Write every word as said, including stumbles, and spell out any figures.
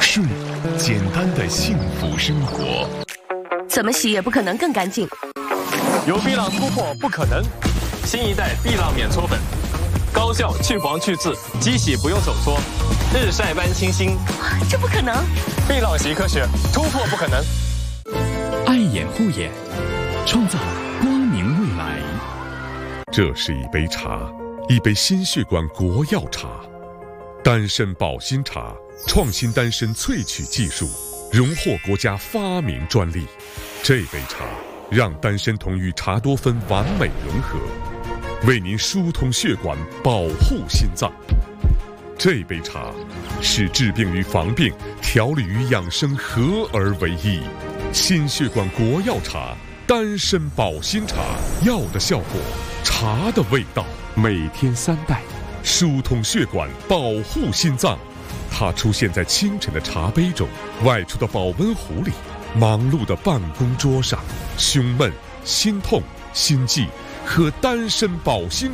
睡，简单的幸福生活。 怎么洗也不可能更干净。 有碧浪突破不可能，新一代碧浪免搓粉，高效去黄去渍，机洗不用手搓，日晒般清新。 这不可能！ 碧浪洗科学，突破不可能。 爱眼护眼，创造光明未来。 这是一杯茶，一杯心血管国药茶，丹参保心茶，创新丹参萃取技术，荣获国家发明专利。这杯茶让丹参酮与茶多酚完美融合，为您疏通血管，保护心脏。这杯茶是治病与防病、调理与养生合而为一。心血管国药茶，丹参保心茶，药的效果，茶的味道。每天三袋，疏通血管，保护心脏。它出现在清晨的茶杯中，外出的保温壶里，忙碌的办公桌上。胸闷、心痛、心悸，喝丹参保心